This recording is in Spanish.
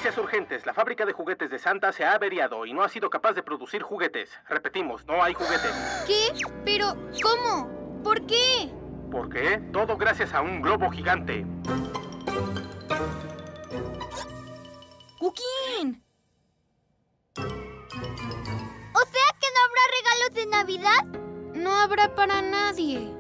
Noticias urgentes. La fábrica de juguetes de Santa se ha averiado y no ha sido capaz de producir juguetes. Repetimos, no hay juguetes. ¿Qué? ¿Pero cómo? ¿Por qué? ¿Por qué? Todo gracias a un globo gigante. ¡Cookie! ¿O sea que no habrá regalos de Navidad? No habrá para nadie.